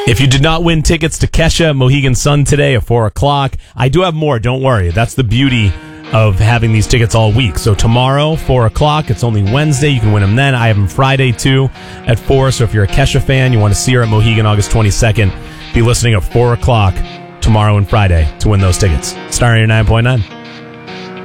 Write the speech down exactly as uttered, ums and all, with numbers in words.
If you did not win tickets to Kesha Mohegan Sun today at four o'clock, I do have more. Don't worry. That's the beauty of having these tickets all week. So tomorrow, four o'clock, it's only Wednesday. You can win them then. I have them Friday, too, at four. So if you're a Kesha fan, you want to see her at Mohegan August twenty-second, be listening at four o'clock tomorrow and Friday to win those tickets. Star ninety-nine point nine.